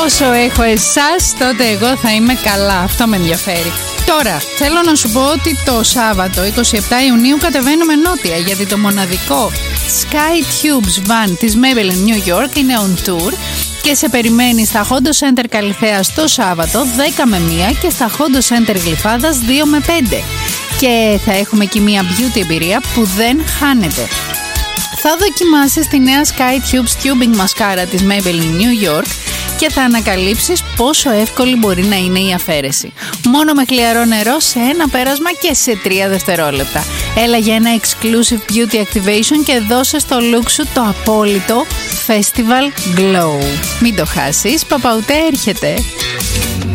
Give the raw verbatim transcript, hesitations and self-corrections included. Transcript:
όσο έχω εσάς, τότε εγώ θα είμαι καλά. Αυτό με ενδιαφέρει. Τώρα, θέλω να σου πω ότι το Σάββατο είκοσι επτά Ιουνίου κατεβαίνουμε νότια, γιατί το μοναδικό Sky Tubes Van της Maybelline New York είναι on tour και σε περιμένει στα Hondo Center Καλυθέας το Σάββατο δέκα με μία και στα Hondo Center Γλυφάδας δύο με πέντε. Και θα έχουμε εκεί μια beauty εμπειρία που δεν χάνεται. Θα δοκιμάσεις τη νέα Sky Tubes Tubing Mascara της Maybelline New York και θα ανακαλύψεις πόσο εύκολη μπορεί να είναι η αφαίρεση. Μόνο με χλιαρό νερό σε ένα πέρασμα και σε τρία δευτερόλεπτα. Έλα για ένα exclusive beauty activation και δώσε στο look σου το απόλυτο Festival Glow. Μην το χάσεις, Παπαουτέ έρχεται.